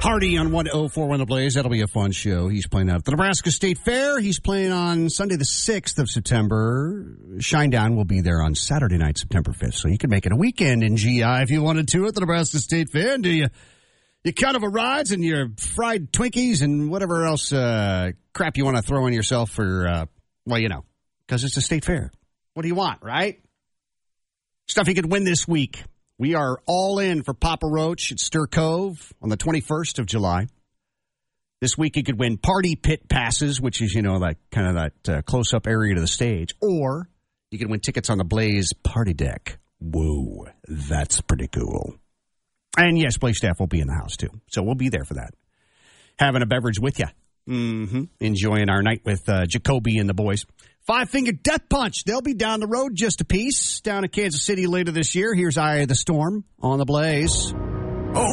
Hardy on 104.1 The Blaze. That'll be a fun show. He's playing out at the Nebraska State Fair. He's playing on Sunday the 6th of September. Shinedown will be there on Saturday night, September 5th. So you can make it a weekend in GI if you wanted to at the Nebraska State Fair. And do you carnival rides and your fried Twinkies and whatever else crap you want to throw on yourself for, because it's a state fair. What do you want, right? Stuff you could win this week. We are all in for Papa Roach at Stir Cove on the 21st of July. This week you could win party pit passes, which is, that close-up area to the stage. Or you can win tickets on the Blaze party deck. Whoa, that's pretty cool. And yes, Blaze staff will be in the house too. So we'll be there for that. Having a beverage with you. Enjoying our night with Jacoby and the boys. Five Finger Death Punch. They'll be down the road just a piece down in Kansas City later this year. Here's Eye of the Storm on the Blaze.